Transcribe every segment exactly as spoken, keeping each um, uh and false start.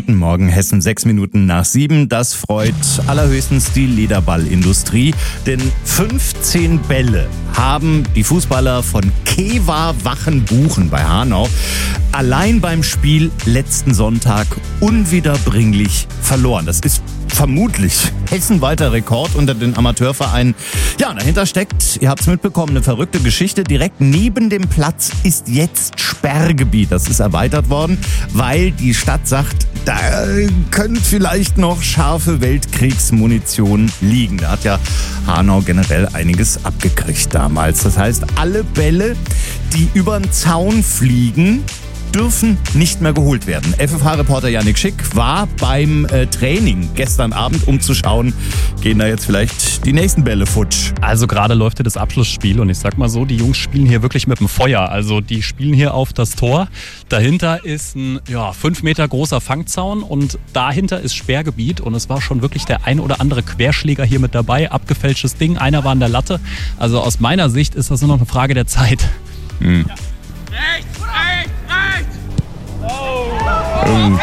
Guten Morgen, Hessen, sechs Minuten nach sieben. Das freut allerhöchstens die Lederballindustrie, denn fünfzehn Bälle haben die Fußballer von Kewa Wachenbuchen bei Hanau allein beim Spiel letzten Sonntag unwiederbringlich verloren. Das ist vermutlich hessenweiter Rekord unter den Amateurvereinen. Ja, dahinter steckt, ihr habt es mitbekommen, eine verrückte Geschichte. Direkt neben dem Platz ist jetzt Sperrgebiet. Das ist erweitert worden, weil die Stadt sagt, da könnte vielleicht noch scharfe Weltkriegsmunition liegen. Da hat ja Hanau generell einiges abgekriegt damals. Das heißt, alle Bälle, die über den Zaun fliegen, dürfen nicht mehr geholt werden. F F H-Reporter Yannick Schick war beim äh, Training gestern Abend, um zu schauen, gehen da jetzt vielleicht die nächsten Bälle futsch. Also gerade läuft hier das Abschlussspiel und ich sag mal so, die Jungs spielen hier wirklich mit dem Feuer. Also die spielen hier auf das Tor. Dahinter ist ein ja, fünf Meter großer Fangzaun und dahinter ist Sperrgebiet und es war schon wirklich der ein oder andere Querschläger hier mit dabei. Abgefälschtes Ding, einer war an der Latte. Also aus meiner Sicht ist das nur noch eine Frage der Zeit. Hm. Ja. Rechts, rechts, rechts! Oh! Ähm.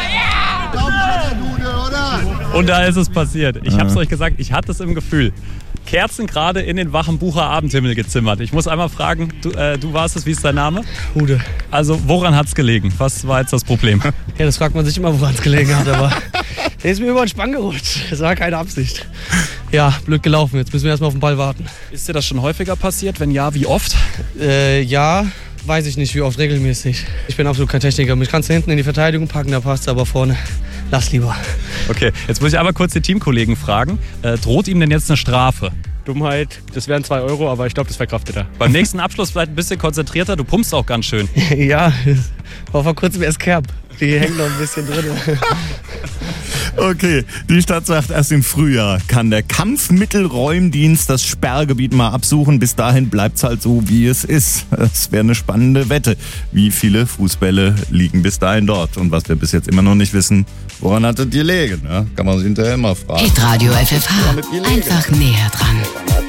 Und da ist es passiert. Ich hab's euch gesagt, ich hatte es im Gefühl. Kerzen gerade in den Wachenbucher Abendhimmel gezimmert. Ich muss einmal fragen, du, äh, du warst es, wie ist dein Name? Hude. Also woran hat's gelegen? Was war jetzt das Problem? Ja, das fragt man sich immer, woran es gelegen hat, aber der ist mir über den Spann gerutscht. Das war keine Absicht. Ja, blöd gelaufen. Jetzt müssen wir erstmal auf den Ball warten. Ist dir das schon häufiger passiert? Wenn ja, wie oft? Äh, ja, weiß ich nicht, wie oft regelmäßig. Ich bin absolut kein Techniker. Mich kannst du hinten in die Verteidigung packen, da passt aber vorne. Lass lieber. Okay, jetzt muss ich aber kurz die Teamkollegen fragen. Äh, droht ihm denn jetzt eine Strafe? Dummheit, das wären zwei Euro, aber ich glaube, das verkraftet er. Beim nächsten Abschluss vielleicht ein bisschen konzentrierter. Du pumpst auch ganz schön. Ja, war vor kurzem erst Kerb. Die hängen noch ein bisschen drin. Okay, die Stadt sagt, erst im Frühjahr kann der Kampfmittelräumdienst das Sperrgebiet mal absuchen. Bis dahin bleibt's halt so, wie es ist. Das wäre eine spannende Wette. Wie viele Fußbälle liegen bis dahin dort? Und was wir bis jetzt immer noch nicht wissen, woran hat es gelegen? Ja, kann man sich hinterher immer fragen. Hitradio F F H, einfach näher dran.